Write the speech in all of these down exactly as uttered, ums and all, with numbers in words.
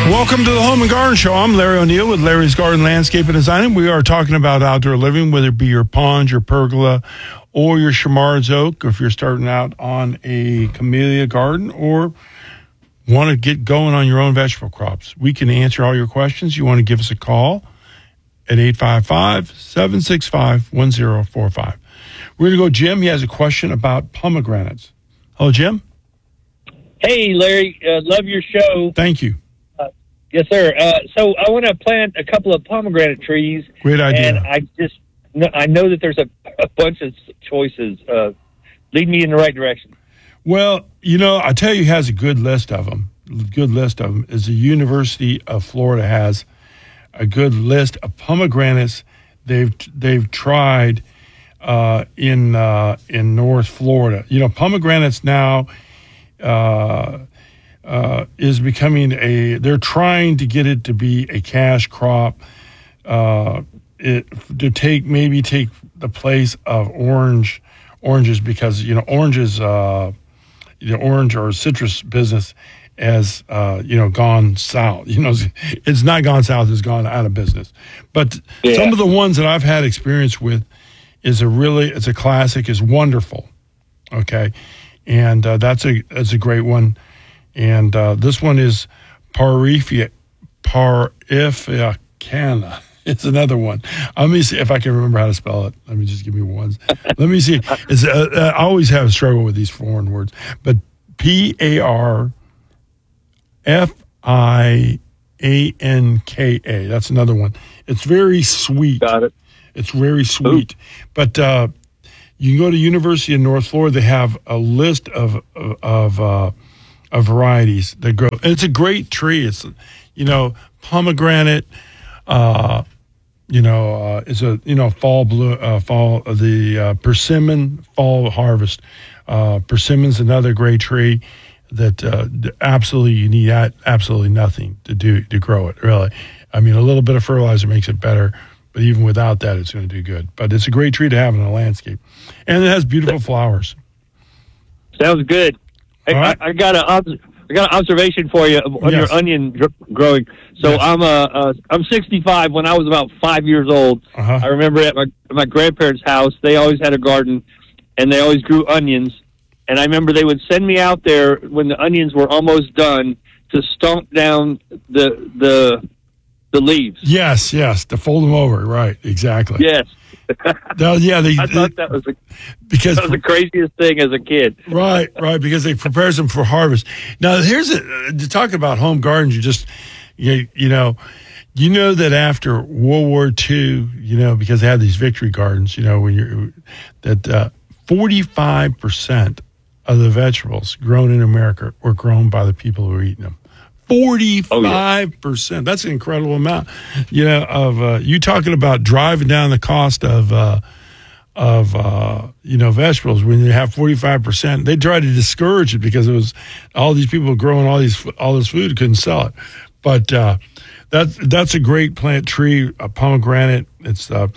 Welcome to the Home and Garden Show. I'm Larry O'Neill with Larry's Garden Landscape and Design. We are talking about outdoor living, whether it be your pond, your pergola, or your Chamar's oak, if you're starting out on a camellia garden or want to get going on your own vegetable crops. We can answer all your questions. You want to give us a call at eight five five, seven six five, one zero four five. We're going to go, Jim. He has a question about pomegranates. Hello, Jim. Hey, Larry. Uh, love your show. Thank you. Yes, sir. Uh, so I want to plant a couple of pomegranate trees. Great idea. And I just, no, I know that there's a, a bunch of choices. Uh, lead me in the right direction. Well, you know, I tell you, who has a good list of them. Good list of them is the University of Florida has a good list of pomegranates they've they've tried uh, in uh, in North Florida. You know, pomegranates now. Uh, Uh, is becoming a, they're trying to get it to be a cash crop, uh, it, to take, maybe take the place of orange, oranges, because, you know, oranges, uh, the orange or citrus business has, uh, you know, gone south. You know, it's not gone south, it's gone out of business. But yeah. Some of the ones that I've had experience with is a really, it's a classic, is Wonderful. Okay. And, uh, that's a, that's a great one. And uh, this one is Parifia, Parifia. It's another one. Let me see if I can remember how to spell it. Let me just give me one. Let me see. It's, uh, I always have a struggle with these foreign words. But P A R F I A N K A. That's another one. It's very sweet. Got it. It's very sweet. Ooh. But uh, you can go to University of North Florida. They have a list of, of, of uh, Of varieties that grow. It's a great tree. It's, you know, pomegranate. Uh, you know, uh, it's a you know fall blue, uh, fall the uh, persimmon fall harvest. Uh, persimmon's another great tree that uh, absolutely you need absolutely nothing to do to grow it. Really, I mean, a little bit of fertilizer makes it better, but even without that, it's going to do good. But it's a great tree to have in a landscape, and it has beautiful flowers. Sounds good. Hey, right. I, I got a I got an observation for you on yes. your onion gr- growing. So yes. I'm a uh, I'm sixty-five. When I was about five years old, uh-huh. I remember at my my grandparents' house, they always had a garden, and they always grew onions. And I remember they would send me out there when the onions were almost done to stomp down the the the leaves. Yes, yes, to fold them over. Right, exactly. Yes. No, yeah, they, I thought they, that was a, because that was the craziest thing as a kid. Right, right, because they prepares them for harvest. Now, here's a, to talk about home gardens. You just, you, you know, you know that after World War Two, you know, because they had these victory gardens, you know, when you're that uh, forty-five percent of the vegetables grown in America were grown by the people who were eating them. forty-five percent. Oh, yeah. That's an incredible amount. You know, of uh, you talking about driving down the cost of uh, of uh, you know vegetables when you have forty-five percent. They try to discourage it because it was all these people growing all these all this food couldn't sell it. But uh, that's that's a great plant tree, a pomegranate. It's uh,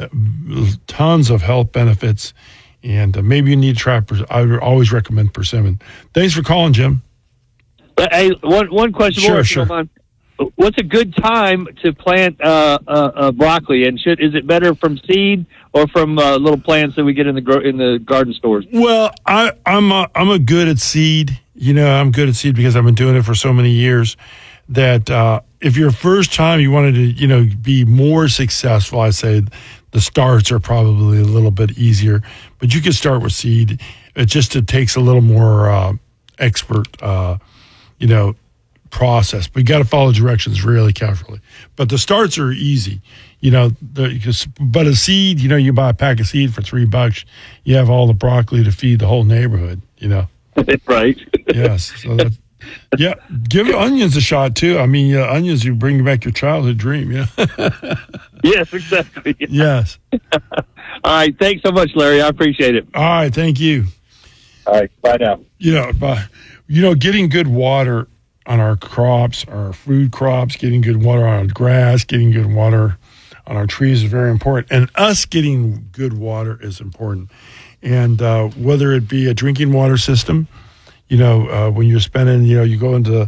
tons of health benefits, and uh, maybe you need to try. I would always recommend persimmon. Thanks for calling, Jim. But, hey, one one question sure, more. Sure. What's a good time to plant uh, uh, uh, broccoli? And should is it better from seed or from uh, little plants that we get in the gro- in the garden stores? Well, I, I'm a, I'm a good at seed. You know, I'm good at seed because I've been doing it for so many years. That uh, if your first time you wanted to, you know, be more successful, I say the starts are probably a little bit easier. But you can start with seed. It just it takes a little more uh, expert. Uh, you know, process. But you got to follow directions really carefully. But the starts are easy, you know, the, but a seed, you know, you buy a pack of seed for three bucks, you have all the broccoli to feed the whole neighborhood, you know. Right. Yes. So that, yeah. Give onions a shot too. I mean, uh, onions, you bring back your childhood dream, yeah. Yes, exactly. Yes. All right. Thanks so much, Larry. I appreciate it. All right. Thank you. All right. Bye now. Yeah. Bye. You know, getting good water on our crops, our food crops, getting good water on our grass, getting good water on our trees is very important. And us getting good water is important. And uh, whether it be a drinking water system, you know, uh, when you're spending, you know, you go into the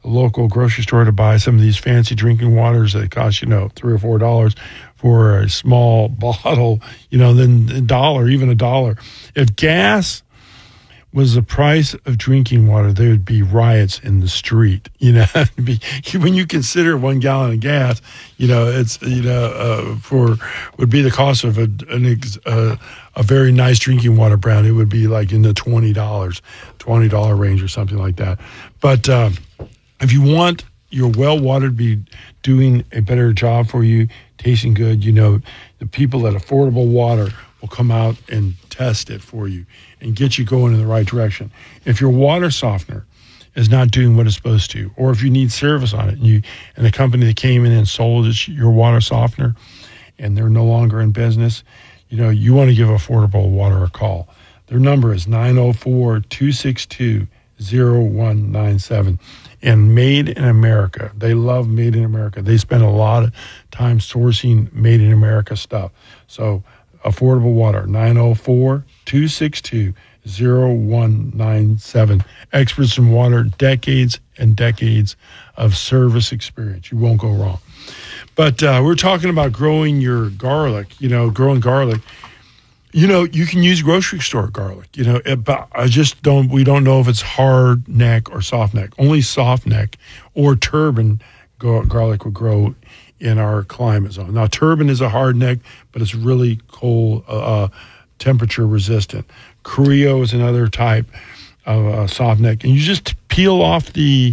the local grocery store to buy some of these fancy drinking waters that cost, you know, three or four dollars for a small bottle, you know, then a dollar, even a dollar. If gas was the price of drinking water, there would be riots in the street. You know, be, when you consider one gallon of gas, you know, it's, you know, uh, for, would be the cost of a, an ex, uh, a very nice drinking water brand. It would be like in the twenty dollars, twenty dollars range or something like that. But uh, if you want your well water to be doing a better job for you, tasting good, you know, the people at Affordable Water will come out and test it for you and get you going in the right direction. If your water softener is not doing what it's supposed to, or if you need service on it, and you and the company that came in and sold it, your water softener, and they're no longer in business, you know, you want to give Affordable Water a call. Their number is nine oh four, two six two, oh one nine seven. And Made in America. They love Made in America. They spend a lot of time sourcing Made in America stuff. So Affordable Water, nine oh four, two six two, oh one nine seven. Experts in water, decades and decades of service experience. You won't go wrong. But uh, we're talking about growing your garlic, you know, growing garlic. You know, you can use grocery store garlic. You know, it, but I just don't, we don't know if it's hard neck or soft neck. Only soft neck or turban gar- garlic will grow in our climate zone. Now, turban is a hard neck, but it's really cold, uh, temperature resistant. Carrillo is another type of uh, soft neck. And you just peel off the,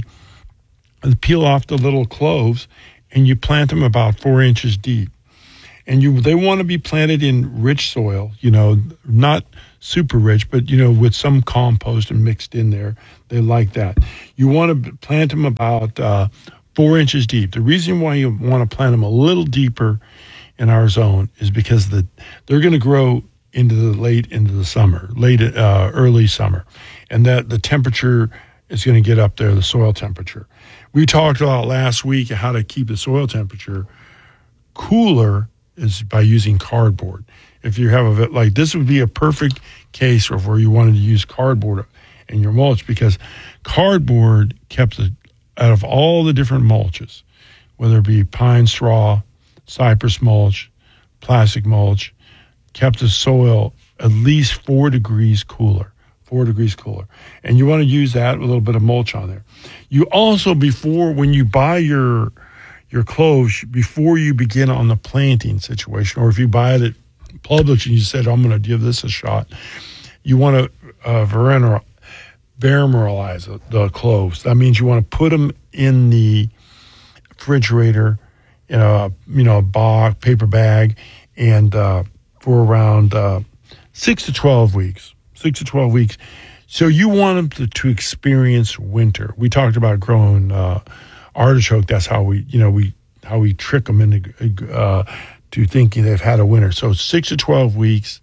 peel off the little cloves and you plant them about four inches deep. And you, they want to be planted in rich soil, you know, not super rich, but, you know, with some compost and mixed in there. They like that. You want to plant them about uh, four inches deep. The reason why you want to plant them a little deeper in our zone is because the they're going to grow into the late into the summer, late uh, early summer, and that the temperature is going to get up there, the soil temperature. We talked about last week how to keep the soil temperature cooler is by using cardboard. If you have a, like this would be a perfect case of where you wanted to use cardboard in your mulch, because cardboard kept the, out of all the different mulches, whether it be pine straw, cypress mulch, plastic mulch, kept the soil at least four degrees cooler, four degrees cooler. And you want to use that with a little bit of mulch on there. You also, before, when you buy your your cloves, before you begin on the planting situation, or if you buy it at Publix and you said, I'm going to give this a shot, you want to uh, veneral, vermilize the, the cloves. That means you want to put them in the refrigerator in a, you know, a bag, paper bag, and uh, for around uh, six to twelve weeks, six to twelve weeks. So you want them to, to experience winter. We talked about growing uh, artichoke. That's how we, you know, we how we trick them into uh, to thinking they've had a winter. So six to twelve weeks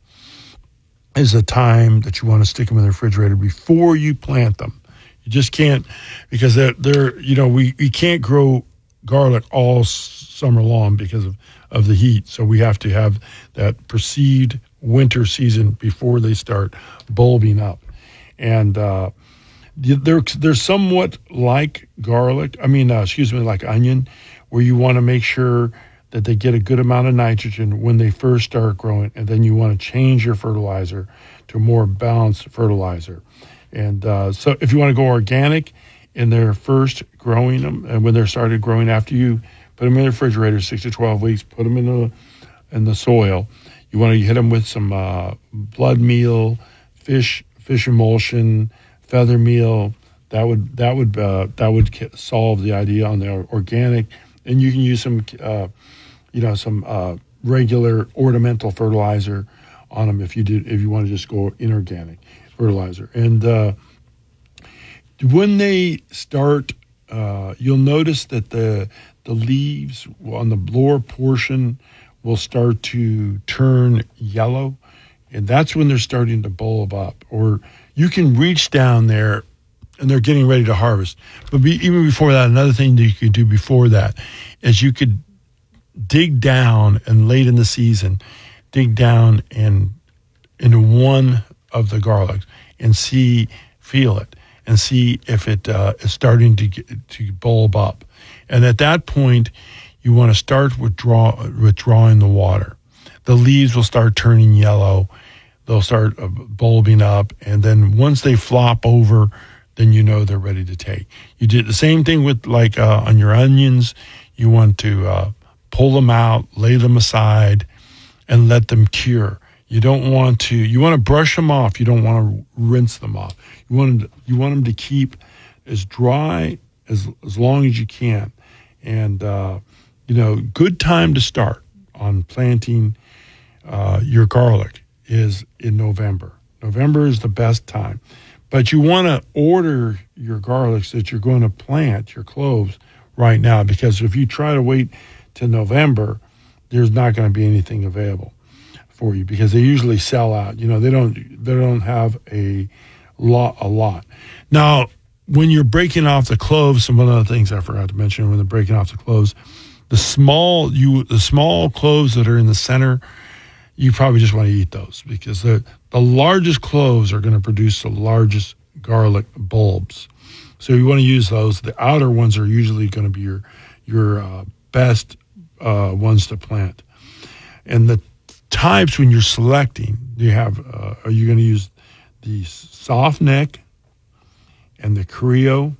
is the time that you want to stick them in the refrigerator before you plant them. You just can't, because they're, they're you know, we, we can't grow garlic all summer long because of, of the heat. So we have to have that perceived winter season before they start bulbing up. And uh, they're, they're somewhat like garlic, I mean, uh, excuse me, like onion, where you want to make sure that they get a good amount of nitrogen when they first start growing, and then you want to change your fertilizer to a more balanced fertilizer. And uh, so if you want to go organic in their first growing them, and when they're started growing after you put them in the refrigerator six to twelve weeks, put them in the in the soil. You want to hit them with some uh, blood meal, fish fish emulsion, feather meal. That would that would uh, that would solve the idea on the organic. And you can use some, uh, you know, some uh, regular ornamental fertilizer on them if you did if you want to just go inorganic fertilizer. And uh, when they start, uh, you'll notice that the the leaves on the lower portion will start to turn yellow, and that's when they're starting to bulb up. Or you can reach down there and they're getting ready to harvest. But be, even before that, another thing that you could do before that is you could dig down, and late in the season, dig down and into one of the garlics and see, feel it. and see if it uh, is starting to get, to bulb up. And at that point, you want to start withdraw, withdrawing the water. The leaves will start turning yellow. They'll start uh, bulbing up. And then once they flop over, then you know they're ready to take. You did the same thing with like uh, on your onions. You want to uh, pull them out, lay them aside, and let them cure. You don't want to, you want to brush them off. You don't want to rinse them off. You want them to, you want them to keep as dry as, as long as you can. And, uh, you know, good time to start on planting uh, your garlic is in November. November is the best time. But you want to order your garlics that you're going to plant, your cloves, right now, because if you try to wait to November, there's not going to be anything available for you because they usually sell out. You know, they don't they don't have a lot a lot. Now, when you're breaking off the cloves, some other things I forgot to mention when they're breaking off the cloves, the small you the small cloves that are in the center, you probably just want to eat those because the the largest cloves are going to produce the largest garlic bulbs. So you want to use those. The outer ones are usually going to be your your uh, best uh, ones to plant. And the types when you're selecting, you have uh, are you going to use the soft neck and the Creole,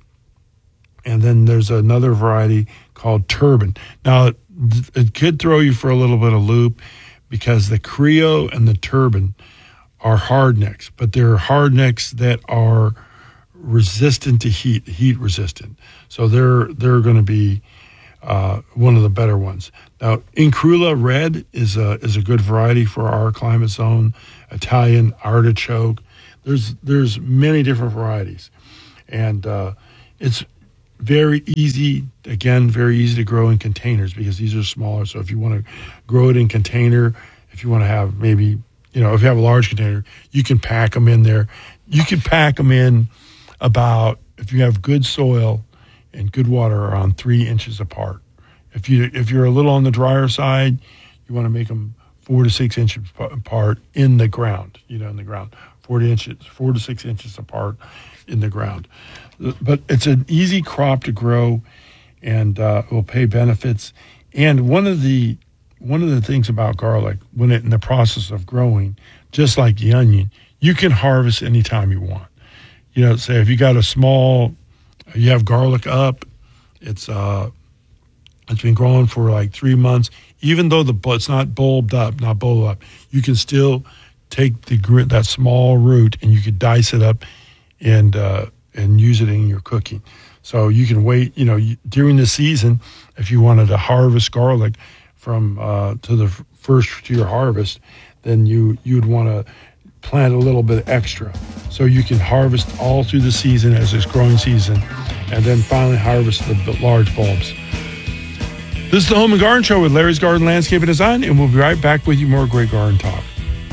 and then there's another variety called Turban. Now it, it could throw you for a little bit of loop because the Creole and the Turban are hard necks, but they're hard necks that are resistant to heat, heat resistant. So they're they're going to be uh, one of the better ones. Now, Incrula Red is a is a good variety for our climate zone. Italian artichoke. There's there's many different varieties, and uh, it's very easy. Again, very easy to grow in containers because these are smaller. So if you want to grow it in container, if you want to have maybe you know if you have a large container, you can pack them in there. You can pack them in about, if you have good soil and good water, around three inches apart. If you if you're a little on the drier side, you want to make them four to six inches apart in the ground. You know, in the ground, four to inches, four to six inches apart in the ground. But it's an easy crop to grow, and uh, it will pay benefits. And one of the one of the things about garlic, when it in the process of growing, just like the onion, you can harvest anytime you want. You know, say if you got a small, you have garlic up, it's uh, it's been growing for like three months. Even though the it's not bulbed up, not bulbed up, you can still take the that small root and you could dice it up and uh, and use it in your cooking. So you can wait. You know, during the season, if you wanted to harvest garlic from uh, to the first to your harvest, then you you'd want to plant a little bit extra so you can harvest all through the season as it's growing season and then finally harvest the, the large bulbs. This is the Home and Garden Show with Larry's Garden Landscape and Design, and we'll be right back with you more great garden talk.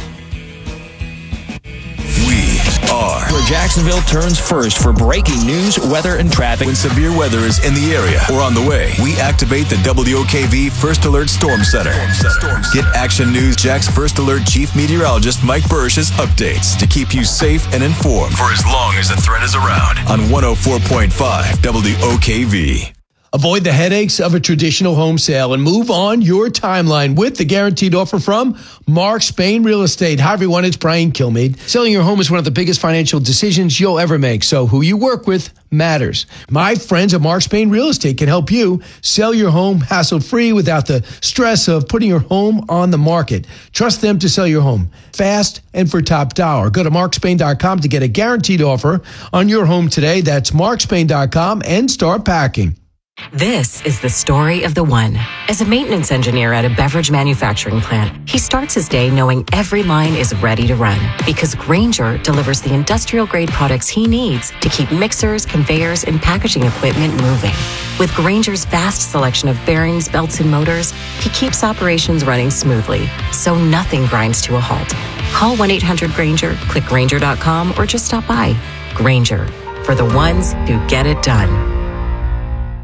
Where Jacksonville turns first for breaking news, weather, and traffic. When severe weather is in the area or on the way, we activate the W O K V First Alert Storm Center. Get Action News Jack's First Alert Chief Meteorologist Mike Burrish's updates to keep you safe and informed for as long as the threat is around on one oh four point five W O K V. Avoid the headaches of a traditional home sale and move on your timeline with the guaranteed offer from Mark Spain Real Estate. Hi, everyone. It's Brian Kilmeade. Selling your home is one of the biggest financial decisions you'll ever make, so who you work with matters. My friends at Mark Spain Real Estate can help you sell your home hassle-free without the stress of putting your home on the market. Trust them to sell your home fast and for top dollar. Go to mark spain dot com to get a guaranteed offer on your home today. That's mark spain dot com and start packing. This is the story of the one. As a maintenance engineer at a beverage manufacturing plant, he starts his day knowing every line is ready to run because Grainger delivers the industrial-grade products he needs to keep mixers, conveyors, and packaging equipment moving. With Grainger's vast selection of bearings, belts, and motors, he keeps operations running smoothly, so nothing grinds to a halt. Call one eight hundred Grainger, click Grainger dot com, or just stop by. Grainger, for the ones who get it done.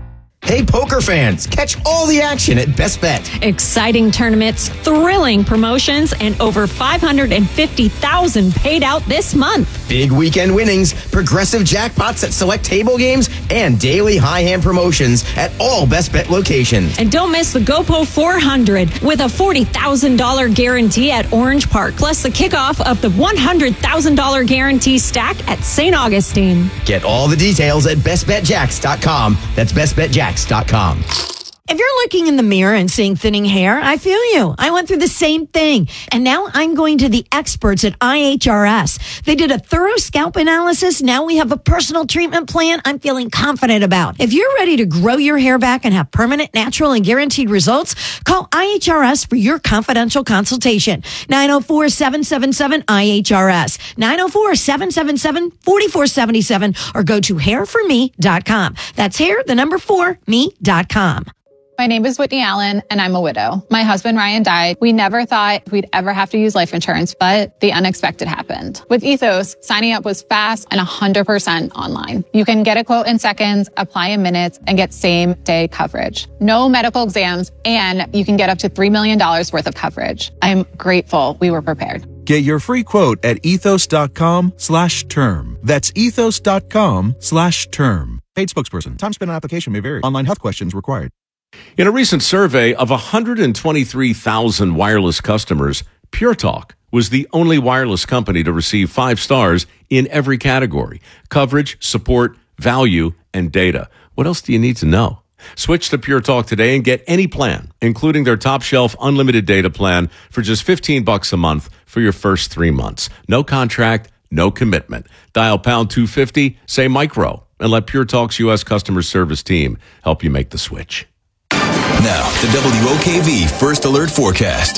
Hey, poker fans, catch all the action at Best Bet. Exciting tournaments, thrilling promotions, and over five hundred fifty thousand dollars paid out this month. Big weekend winnings, progressive jackpots at select table games, and daily high hand promotions at all Best Bet locations. And don't miss the GoPro four hundred with a forty thousand dollars guarantee at Orange Park, plus the kickoff of the one hundred thousand dollars guarantee stack at Saint Augustine. Get all the details at best bet jacks dot com. That's best bet jacks dot com. If you're looking in the mirror and seeing thinning hair, I feel you. I went through the same thing. And now I'm going to the experts at I H R S. They did a thorough scalp analysis. Now we have a personal treatment plan I'm feeling confident about. If you're ready to grow your hair back and have permanent, natural, and guaranteed results, call I H R S for your confidential consultation. nine oh four, seven seven seven, I H R S. nine oh four, seven seven seven, four four seven seven or go to hair for me dot com. That's hair, the number four, me dot com. My name is Whitney Allen, and I'm a widow. My husband, Ryan, died. We never thought we'd ever have to use life insurance, but the unexpected happened. With Ethos, signing up was fast and one hundred percent online. You can get a quote in seconds, apply in minutes, and get same-day coverage. No medical exams, and you can get up to three million dollars worth of coverage. I'm grateful we were prepared. Get your free quote at ethos.com slash term. That's ethos.com slash term. Paid spokesperson. Time spent on application may vary. Online health questions required. In a recent survey of one hundred twenty-three thousand wireless customers, Pure Talk was the only wireless company to receive five stars in every category: coverage, support, value, and data. What else do you need to know? Switch to Pure Talk today and get any plan, including their top shelf unlimited data plan for just fifteen bucks a month for your first three months. No contract, no commitment. Dial pound two fifty, say micro, and let Pure Talk's U S customer service team help you make the switch. Now, the W O K V First Alert Forecast.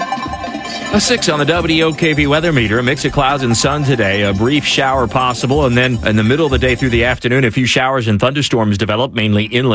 A six on the W O K V weather meter. A mix of clouds and sun today. A brief shower possible. And then in the middle of the day through the afternoon, a few showers and thunderstorms develop, mainly inland.